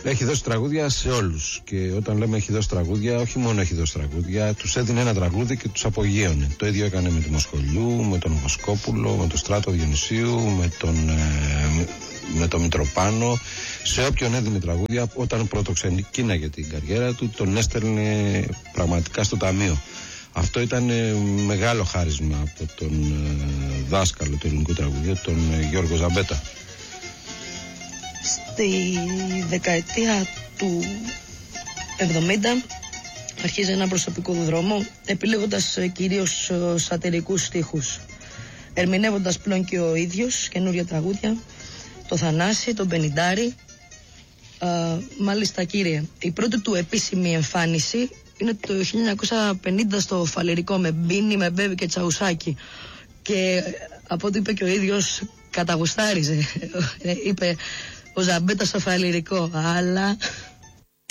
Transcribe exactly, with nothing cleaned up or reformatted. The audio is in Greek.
Έχει δώσει τραγούδια σε όλους. Και όταν λέμε έχει δώσει τραγούδια, όχι μόνο έχει δώσει τραγούδια, τους έδινε ένα τραγούδι και τους απογείωνε. Το ίδιο έκανε με τη Μοσχολιού, με τον Βοσκόπουλο, με τον Στράτο Διονυσίου, με τον, ε, με τον Μητροπάνο. Σε όποιον έδινε τραγούδια, όταν πρωτοξεκίναγε την καριέρα του, τον έστελνε πραγματικά στο ταμείο. Αυτό ήταν ε, μεγάλο χάρισμα από τον ε, δάσκαλο του ελληνικού τραγουδιού, τον ε, Γιώργο Ζαμπέτα. Στη δεκαετία του εβδομήντα αρχίζει ένα προσωπικό δρόμο, επιλέγοντας ε, κυρίως ε, σατυρικούς στίχους, ερμηνεύοντας πλέον και ο ίδιος καινούρια τραγούδια, το Θανάση, τον Πενιντάρη. Ε, μάλιστα, κύριε, η πρώτη του επίσημη εμφάνιση είναι το χίλια εννιακόσια πενήντα στο Φαλερικό, με Μπίνι, με Μπέβι και Τσαουσάκι. Και από ό,τι είπε και ο ίδιος, καταγουστάριζε. Είπε ο Ζαμπέτας στο Φαλερικό, αλλά